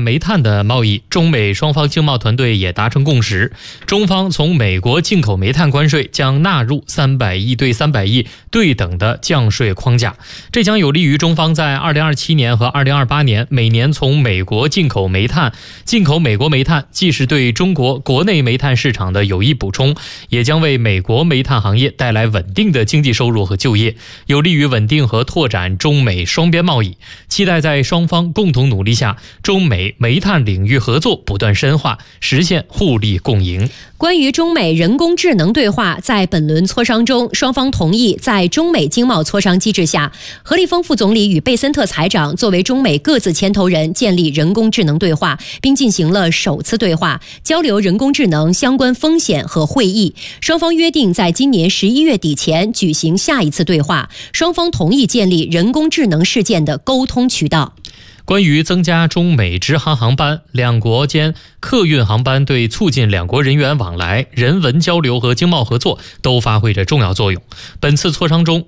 煤炭的贸易，中美双方经贸团队也达成共识，中方从美国进口煤炭关税将纳入300亿对300亿对等的降税框架，这将有利于中方在2027年和2028年每年从美国进口煤炭。进口美国煤炭既是对中国国内煤炭市场的有益补充，也将为美国煤炭行业带来稳定的经济收入和就业，有利于稳定和拓展中美双边贸易。期待在双方共同努力下，中美煤炭领域合作不断深化，实现互利共赢。 关于中美人工智能对话，在本轮磋商中，双方同意在中美经贸磋商机制下，何立峰副总理与贝森特财长作为中美各自牵头人建立人工智能对话，并进行了首次对话，交流人工智能相关风险和会议。双方约定在今年11月底前举行下一次对话，双方同意建立人工智能事件的沟通渠道。 关于增加中美直航航班，两国间客运航班对促进两国人员往来、人文交流和经贸合作都发挥着重要作用。本次磋商中，